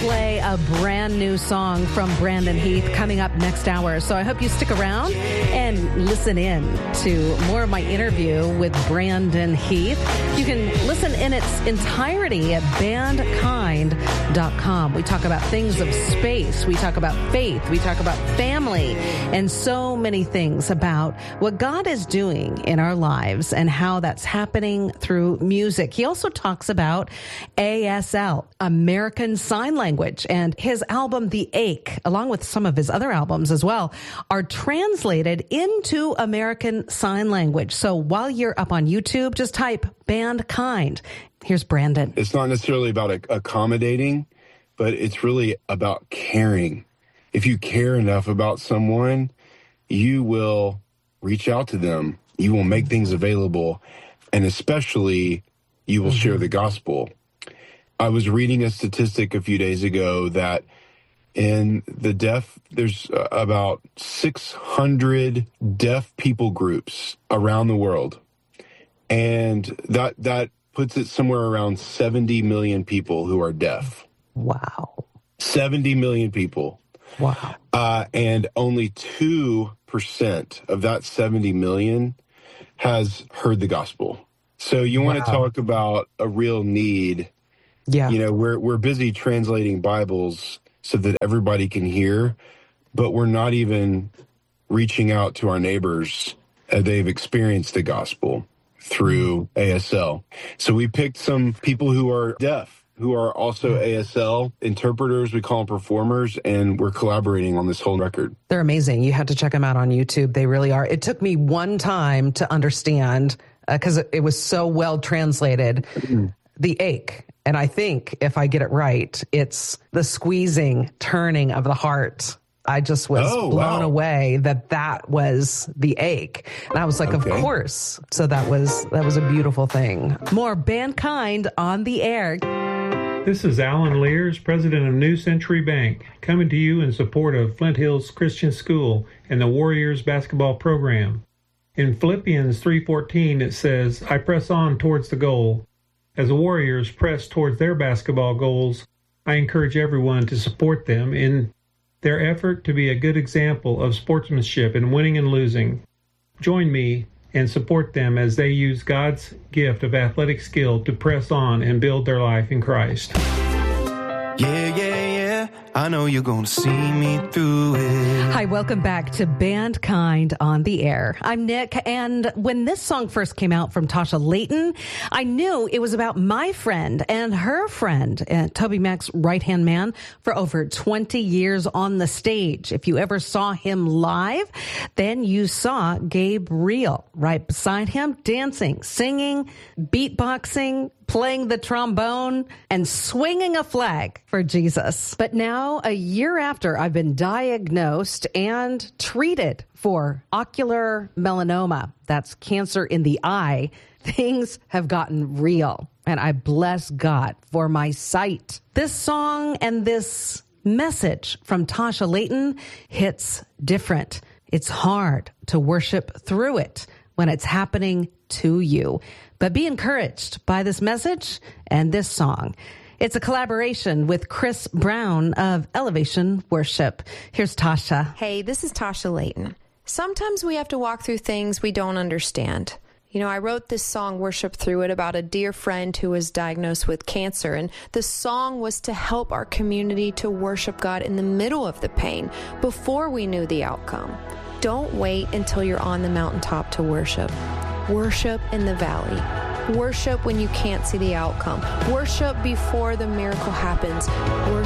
play a brand new song from Brandon Heath coming up next hour. So I hope you stick around and listen in to more of my interview with Brandon Heath. You can listen in its entirety at bandkind.com. We talk about things of space. We talk about faith. We talk about family and so many things about what God is doing in our lives and how that's happening through music. He also talks about ASL, American Sign Language, and his album, The Ache, along with some of his other albums as well, are translated into American Sign Language. So while you're up on YouTube, just type Bandkind. Here's Brandon. It's not necessarily about accommodating, but it's really about caring. If you care enough about someone, you will reach out to them. You will make things available, and especially you will share the gospel. I was reading a statistic a few days ago that in the deaf, there's about 600 deaf people groups around the world. And that puts it somewhere around 70 million people who are deaf. Wow. 70 million people. Wow. And only 2% of that 70 million has heard the gospel. So you want to talk about a real need. Yeah. You know, we're busy translating Bibles so that everybody can hear, but we're not even reaching out to our neighbors as they've experienced the gospel through ASL. So we picked some people who are deaf, who are also ASL interpreters. We call them performers, and we're collaborating on this whole record. They're amazing. You have to check them out on YouTube. They really are. It took me one time to understand because it was so well translated, The Ache. And I think if I get it right, it's the squeezing, turning of the heart. I just was blown away that was The Ache. And I was like, of course. So that was a beautiful thing. More Bandkind on the air. This is Alan Lears, president of New Century Bank, coming to you in support of Flint Hills Christian School and the Warriors basketball program. In Philippians 3:14, it says, I press on towards the goal. As the Warriors press towards their basketball goals, I encourage everyone to support them in their effort to be a good example of sportsmanship in winning and losing. Join me and support them as they use God's gift of athletic skill to press on and build their life in Christ. Yeah, I know you're gonna see me through it. Hi, welcome back to Bandkind on the air. I'm Nick, and when this song first came out from Tasha Layton, I knew it was about my friend and her friend, Toby Mac's right-hand man, for over 20 years on the stage. If you ever saw him live, then you saw Gabe Reel right beside him, dancing, singing, beatboxing, playing the trombone, and swinging a flag for Jesus. But now, a year after I've been diagnosed and treated for ocular melanoma, that's cancer in the eye, things have gotten real. And I bless God for my sight. This song and this message from Tasha Layton hits different. It's hard to worship through it when it's happening to you. But be encouraged by this message and this song. It's a collaboration with Chris Brown of Elevation Worship. Here's Tasha. Hey, this is Tasha Layton. Sometimes we have to walk through things we don't understand. You know, I wrote this song, Worship Through It, about a dear friend who was diagnosed with cancer. And the song was to help our community to worship God in the middle of the pain before we knew the outcome. Don't wait until you're on the mountaintop to worship. Worship in the valley. Worship when you can't see the outcome. Worship before the miracle happens.